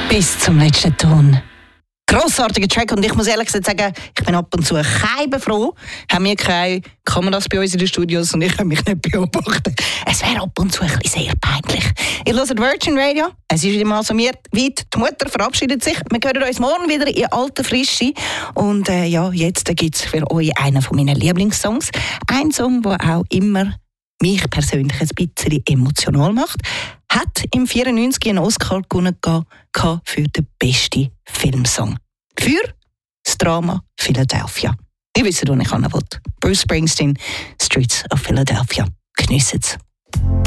Bis zum letzten Ton. Grossartiger Track, und ich muss ehrlich gesagt sagen, ich bin ab und zu froh, haben wir keine Kameras bei uns in den Studios und ich kann mich nicht beobachten. Es wäre ab und zu ein bisschen sehr peinlich. Ihr hört Virgin Radio, es ist wieder mal so weit, die Mutter verabschiedet sich. Wir hören uns morgen wieder in alter Frische. Und jetzt gibt es für euch einen von meinen Lieblingssongs. Ein Song, der auch immer mich persönlich ein bisschen emotional macht. Hat im 1994 einen Oscar gewonnen für den besten Filmsong. Für das Drama Philadelphia. Ihr wisst, wo ich hin will. Bruce Springsteen, Streets of Philadelphia. Geniessen es.